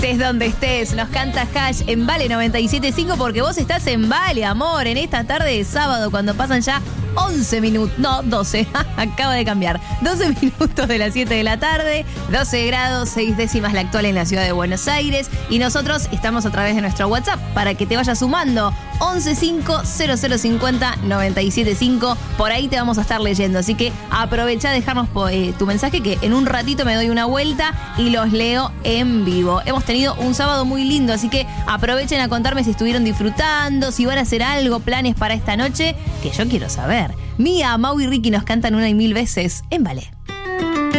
Estés donde estés, nos canta Hash en Vale 97.5 porque vos estás en Vale, amor, en esta tarde de sábado cuando pasan ya 11 minutos, no, 12, acaba de cambiar, 12 minutos de las 7 de la tarde, 12 grados, 6 décimas la actual en la ciudad de Buenos Aires y nosotros estamos a través de nuestro WhatsApp para que te vayas sumando 115-0050-975, por ahí te vamos a estar leyendo, así que aprovecha a dejarnos tu mensaje que en un ratito me doy una vuelta y los leo en vivo. Hemos tenido un sábado muy lindo, así que aprovechen a contarme si estuvieron disfrutando, si van a hacer algo, planes para esta noche, que yo quiero saber. Mía, Mau y Ricky nos cantan una y mil veces en Vale.